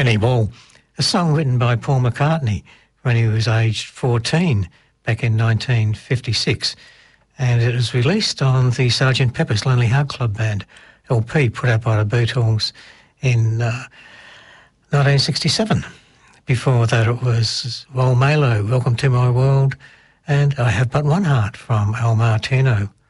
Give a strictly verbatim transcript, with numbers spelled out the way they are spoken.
Penny Ball, a song written by Paul McCartney when he was aged fourteen back in nineteen fifty-six, and it was released on the Sergeant Pepper's Lonely Heart Club Band L P put out by the Beatles in uh, nineteen sixty-seven. Before that it was Wal Malo, Welcome to My World, and I Have But One Heart from Al Martino.